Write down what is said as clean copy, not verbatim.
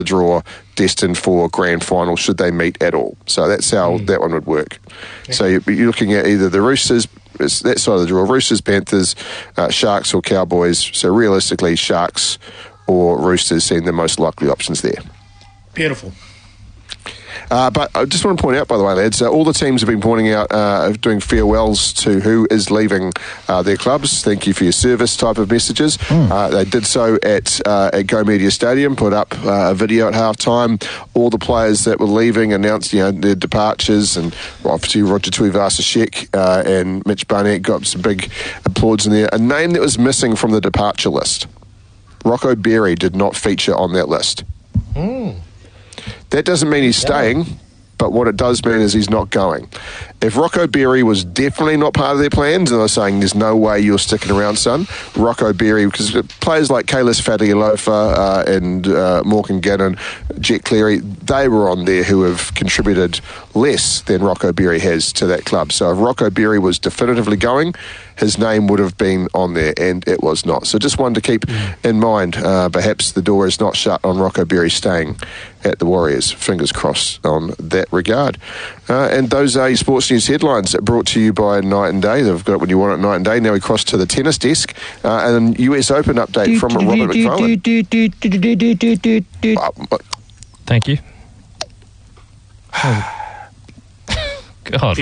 draw destined for grand final should they meet at all. So that's how that one would work. Okay. So you're looking at either the Roosters, that side of the draw, Roosters, Panthers, Sharks or Cowboys. So realistically, Sharks or Roosters seem the most likely options there. Beautiful. But I just want to point out, by the way, lads, all the teams have been pointing out, doing farewells to who is leaving their clubs. Thank you for your service type of messages. They did so at Go Media Stadium, put up a video at halftime. All the players that were leaving announced their departures, and obviously Roger Tuivasa-Sheck and Mitch Barnett got some big applause in there. A name that was missing from the departure list, Rocco Berry, did not feature on that list. That doesn't mean he's staying, but what it does mean is he's not going. If Rocco Berry was definitely not part of their plans, and they're saying there's no way you're sticking around, son, Rocco Berry, because players like Kalis Fatialofa and Morgan Gannon, Jet Cleary, they were on there who have contributed less than Rocco Berry has to that club. So if Rocco Berry was definitively going, his name would have been on there, and it was not. So just one to keep in mind. Perhaps the door is not shut on Rocco Berry staying at the Warriors. Fingers crossed on that regard. And those are your sports news headlines brought to you by Night and Day. They've got it when you want it, Night and Day. Now we cross to the tennis desk. And US Open update from Robert McFarlane. Thank you. God.